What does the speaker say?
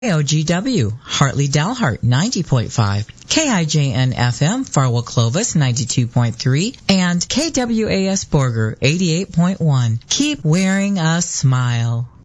KOGW, Hartley Dalhart, 90.5, KIJN FM, Farwell Clovis, 92.3, and KWAS Borger, 88.1. Keep wearing a smile.